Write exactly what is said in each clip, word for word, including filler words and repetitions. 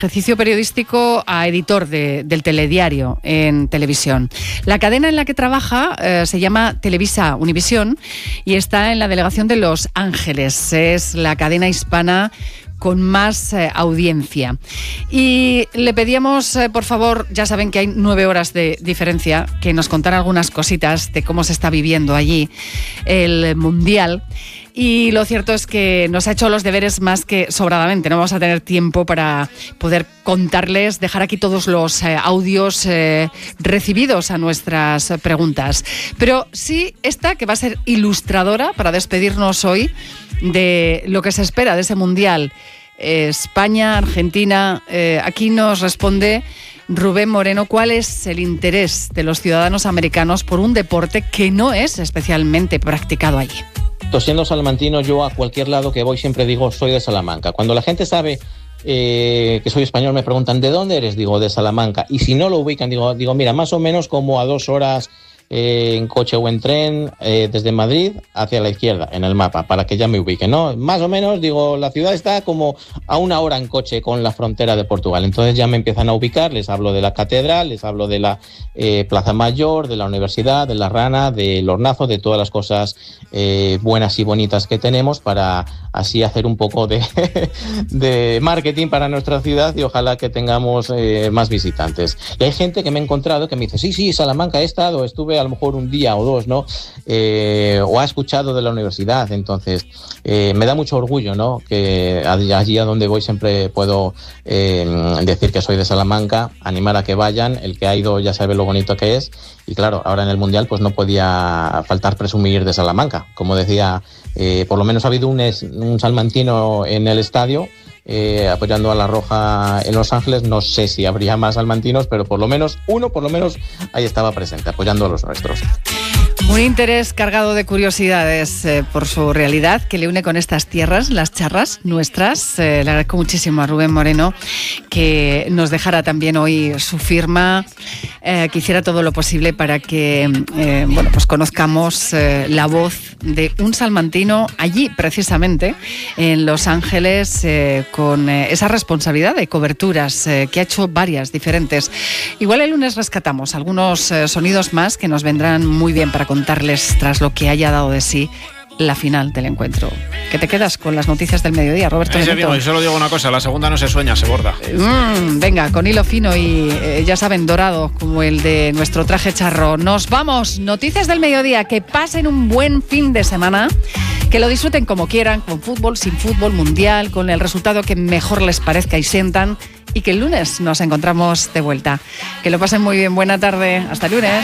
Ejercicio periodístico a editor de, del telediario en televisión. La cadena en la que trabaja eh, se llama Televisa Univisión y está en la delegación de Los Ángeles. Es la cadena hispana con más eh, audiencia. Y le pedíamos, eh, por favor, ya saben que hay nueve horas de diferencia, que nos contara algunas cositas de cómo se está viviendo allí el Mundial. Y lo cierto es que nos ha hecho los deberes más que sobradamente. No vamos a tener tiempo para poder contarles, dejar aquí todos los eh, audios eh, recibidos a nuestras preguntas. Pero sí esta, que va a ser ilustradora para despedirnos hoy de lo que se espera de ese Mundial. Eh, España, Argentina, eh, aquí nos responde Rubén Moreno cuál es el interés de los ciudadanos americanos por un deporte que no es especialmente practicado allí. Siendo salmantino, yo a cualquier lado que voy siempre digo soy de Salamanca. Cuando la gente sabe eh, que soy español me preguntan ¿de dónde eres? Digo de Salamanca. Y si no lo ubican, digo, digo mira, más o menos como a dos horas eh, en coche o en tren eh, desde Madrid hacia la izquierda en el mapa, para que ya me ubiquen, ¿no? Más o menos, digo, la ciudad está como a una hora en coche con la frontera de Portugal. Entonces ya me empiezan a ubicar, les hablo de la catedral, les hablo de la eh, Plaza Mayor, de la Universidad, de la Rana, del Hornazo, de todas las cosas eh, buenas y bonitas que tenemos, para así hacer un poco de, de marketing para nuestra ciudad y ojalá que tengamos eh, más visitantes. Y hay gente que me ha encontrado que me dice, sí, sí, Salamanca he estado, estuve a lo mejor un día o dos, ¿no? Eh, o ha escuchado de la universidad. Entonces, eh, me da mucho orgullo, ¿no? Que allí a donde voy siempre puedo eh, decir que soy de Salamanca, animar a que vayan. El que ha ido ya sabe lo bonito que es. Y claro, ahora en el Mundial pues no podía faltar presumir de Salamanca. Como decía, eh, por lo menos ha habido un, es, un salmantino en el estadio, Eh, apoyando a la Roja en Los Ángeles. No sé si habría más salmantinos, pero por lo menos uno, por lo menos ahí estaba presente, apoyando a los nuestros. Un interés cargado de curiosidades eh, por su realidad que le une con estas tierras, las charras nuestras. Eh, le agradezco muchísimo a Rubén Moreno que nos dejara también hoy su firma, eh, que hiciera todo lo posible para que eh, bueno, pues conozcamos eh, la voz de un salmantino allí, precisamente, en Los Ángeles, eh, con eh, esa responsabilidad de coberturas eh, que ha hecho varias diferentes. Igual el lunes rescatamos algunos eh, sonidos más que nos vendrán muy bien para contarles tras lo que haya dado de sí la final del encuentro. ¿Que te quedas con las noticias del mediodía, Roberto? Ese digo, y solo digo una cosa, la segunda no se sueña, se borda. Mm, venga, con hilo fino y eh, ya saben, dorado, como el de nuestro traje charro. Nos vamos, noticias del mediodía, que pasen un buen fin de semana, que lo disfruten como quieran, con fútbol, sin fútbol, mundial, con el resultado que mejor les parezca y sientan, y que el lunes nos encontramos de vuelta. Que lo pasen muy bien, buena tarde, hasta el lunes.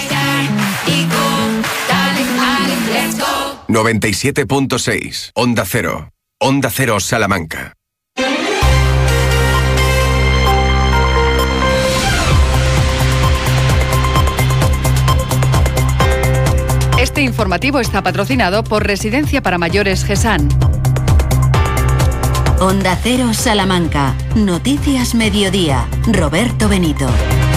noventa y siete punto seis, Onda Cero, Onda Cero Salamanca. Este informativo está patrocinado por Residencia para Mayores GESAN. Onda Cero Salamanca, Noticias Mediodía, Roberto Benito.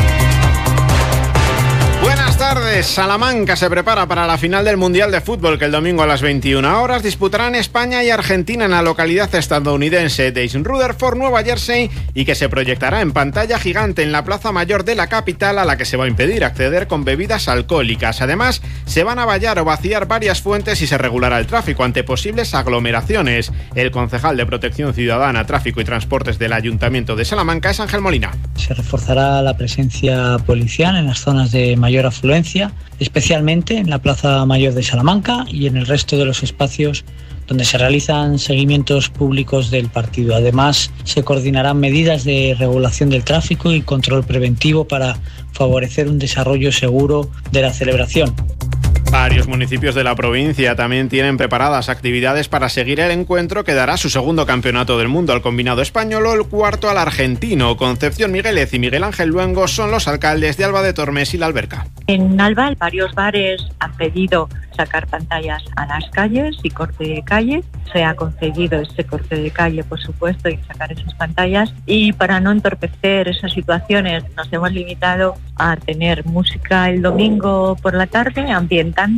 Buenas tardes. Salamanca se prepara para la final del Mundial de Fútbol, que el domingo a las veintiuna horas disputarán España y Argentina en la localidad estadounidense de East Rutherford, Nueva Jersey, y que se proyectará en pantalla gigante en la Plaza Mayor de la capital, a la que se va a impedir acceder con bebidas alcohólicas. Además, se van a vallar o vaciar varias fuentes y se regulará el tráfico ante posibles aglomeraciones. El concejal de Protección Ciudadana, Tráfico y Transportes del Ayuntamiento de Salamanca es Ángel Molina. Se reforzará la presencia policial en las zonas de mayor afluencia, especialmente en la Plaza Mayor de Salamanca y en el resto de los espacios donde se realizan seguimientos públicos del partido. Además, se coordinarán medidas de regulación del tráfico y control preventivo para favorecer un desarrollo seguro de la celebración. Varios municipios de la provincia también tienen preparadas actividades para seguir el encuentro, que dará su segundo campeonato del mundo al combinado español o el cuarto al argentino. Concepción Miguelez y Miguel Ángel Luengo son los alcaldes de Alba de Tormes y La Alberca. En Alba, varios bares han pedido sacar pantallas a las calles y corte de calle. Se ha conseguido ese corte de calle, por supuesto, y sacar esas pantallas. Y para no entorpecer esas situaciones, nos hemos limitado a tener música el domingo por la tarde, ambientando,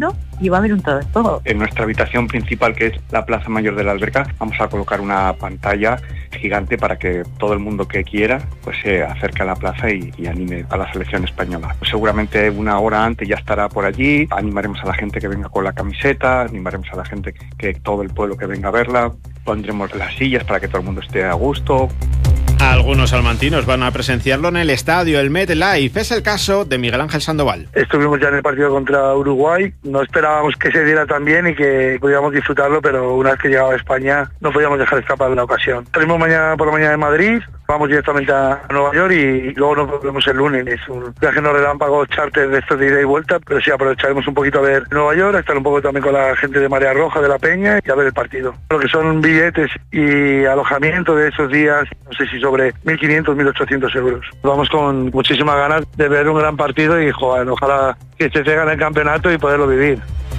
y va a haber un todo de todo. En nuestra habitación principal, que es la Plaza Mayor de la Alberca, vamos a colocar una pantalla gigante para que todo el mundo que quiera pues se acerque a la plaza y, y anime a la selección española. Pues seguramente una hora antes ya estará por allí, animaremos a la gente que venga con la camiseta, animaremos a la gente que, que todo el pueblo que venga a verla, pondremos las sillas para que todo el mundo esté a gusto. Algunos salmantinos van a presenciarlo en el estadio, el MetLife. Es el caso de Miguel Ángel Sandoval. Estuvimos ya en el partido contra Uruguay, no esperábamos que se diera tan bien y que pudiéramos disfrutarlo, pero una vez que llegaba a España no podíamos dejar escapar la ocasión. Salimos mañana por la mañana de Madrid, vamos directamente a Nueva York y luego nos volvemos el lunes. Es un viaje no relámpago, charter de estos de ida y vuelta, pero sí aprovecharemos un poquito a ver Nueva York, a estar un poco también con la gente de Marea Roja, de La Peña, y a ver el partido. Lo que son billetes y alojamiento de esos días, no sé si sobre mil quinientos, mil ochocientos euros. Vamos con muchísimas ganas de ver un gran partido y joder, ojalá que se gane el campeonato y poderlo vivir.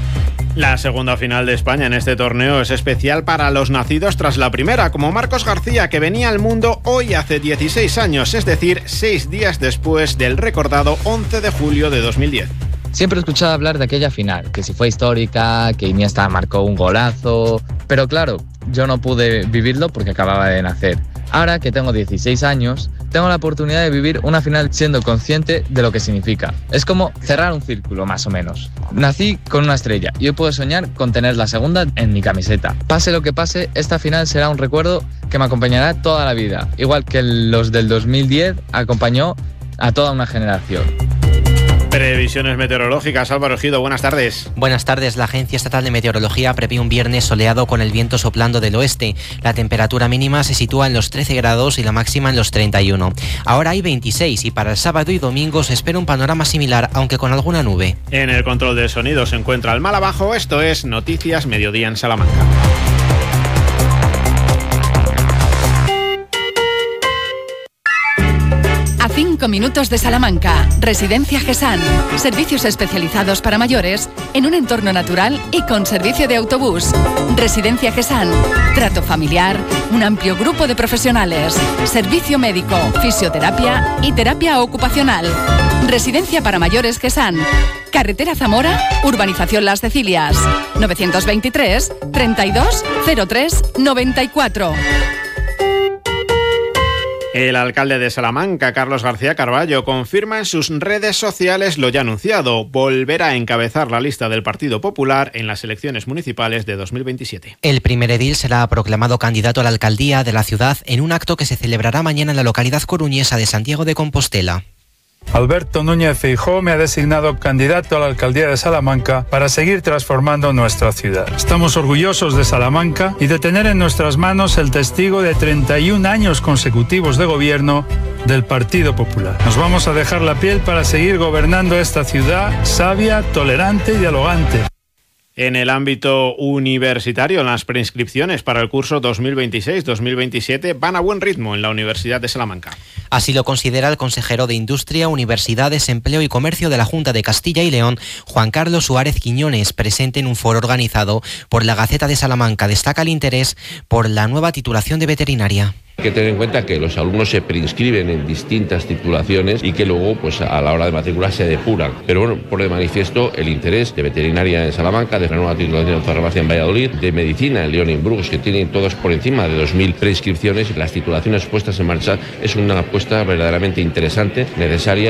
La segunda final de España en este torneo es especial para los nacidos tras la primera, como Marcos García, que venía al mundo hoy hace dieciséis años, es decir, seis días después del recordado once de julio de dos mil diez. Siempre he escuchado hablar de aquella final, que si fue histórica, que Iniesta marcó un golazo, pero claro, yo no pude vivirlo porque acababa de nacer. Ahora que tengo dieciséis años, tengo la oportunidad de vivir una final siendo consciente de lo que significa. Es como cerrar un círculo, más o menos. Nací con una estrella y hoy puedo soñar con tener la segunda en mi camiseta. Pase lo que pase, esta final será un recuerdo que me acompañará toda la vida, igual que los del dos mil diez acompañó a toda una generación. Previsiones meteorológicas, Álvaro Ejido, buenas tardes. Buenas tardes. La Agencia Estatal de Meteorología prevé un viernes soleado con el viento soplando del oeste. La temperatura mínima se sitúa en los trece grados y la máxima en los treinta y uno. Ahora hay veintiséis y para el sábado y domingo se espera un panorama similar, aunque con alguna nube. En el control de sonido se encuentra el mal abajo. Esto es Noticias Mediodía en Salamanca. A cinco minutos de Salamanca, Residencia Gesán. Servicios especializados para mayores en un entorno natural y con servicio de autobús. Residencia Gesán. Trato familiar, un amplio grupo de profesionales. Servicio médico, fisioterapia y terapia ocupacional. Residencia para mayores Gesán. Carretera Zamora, Urbanización Las Cecilias. novecientos veintitrés, treinta y dos, cero tres, noventa y cuatro. El alcalde de Salamanca, Carlos García Carballo, confirma en sus redes sociales lo ya anunciado. Volverá a encabezar la lista del Partido Popular en las elecciones municipales de dos mil veintisiete. El primer edil será proclamado candidato a la alcaldía de la ciudad en un acto que se celebrará mañana en la localidad coruñesa de Santiago de Compostela. Alberto Núñez Feijóo me ha designado candidato a la alcaldía de Salamanca para seguir transformando nuestra ciudad. Estamos orgullosos de Salamanca y de tener en nuestras manos el testigo de treinta y un años consecutivos de gobierno del Partido Popular. Nos vamos a dejar la piel para seguir gobernando esta ciudad sabia, tolerante y dialogante. En el ámbito universitario, las preinscripciones para el curso dos mil veintiséis dos mil veintisiete van a buen ritmo en la Universidad de Salamanca. Así lo considera el consejero de Industria, Universidades, Empleo y Comercio de la Junta de Castilla y León, Juan Carlos Suárez Quiñones, presente en un foro organizado por la Gaceta de Salamanca. Destaca el interés por la nueva titulación de veterinaria. Hay que tener en cuenta que los alumnos se preinscriben en distintas titulaciones y que luego, pues a la hora de matricular, se depuran. Pero bueno, pone de manifiesto el interés de veterinaria en Salamanca, de la nueva titulación de farmacia en Valladolid, de medicina en León y en Burgos, que tienen todos por encima de dos mil preinscripciones. Y las titulaciones puestas en marcha es una apuesta verdaderamente interesante, necesaria.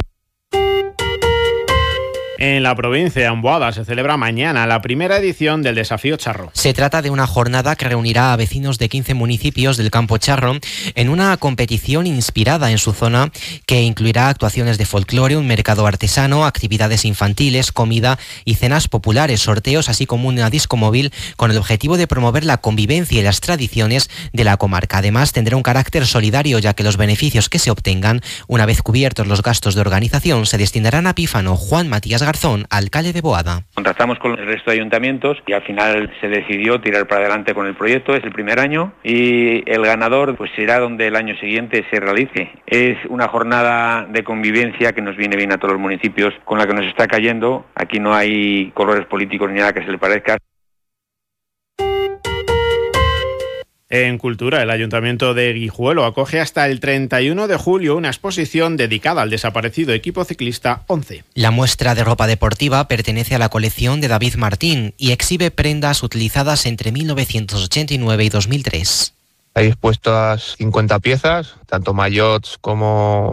En la provincia de Amboada se celebra mañana la primera edición del Desafío Charro. Se trata de una jornada que reunirá a vecinos de quince municipios del Campo Charro en una competición inspirada en su zona que incluirá actuaciones de folclore, un mercado artesano, actividades infantiles, comida y cenas populares, sorteos, así como una disco móvil con el objetivo de promover la convivencia y las tradiciones de la comarca. Además, tendrá un carácter solidario, ya que los beneficios que se obtengan, una vez cubiertos los gastos de organización, se destinarán a Pífano. Juan Matías Garzón, alcalde de Boada. Contactamos con el resto de ayuntamientos y al final se decidió tirar para adelante con el proyecto. Es el primer año y el ganador pues será donde el año siguiente se realice. Es una jornada de convivencia que nos viene bien a todos los municipios, con la que nos está cayendo. Aquí no hay colores políticos ni nada que se le parezca. En Cultura, el Ayuntamiento de Guijuelo acoge hasta el treinta y uno de julio una exposición dedicada al desaparecido equipo ciclista once. La muestra de ropa deportiva pertenece a la colección de David Martín y exhibe prendas utilizadas entre mil novecientos ochenta y nueve y dos mil tres. Hay expuestas cincuenta piezas, tanto maillots como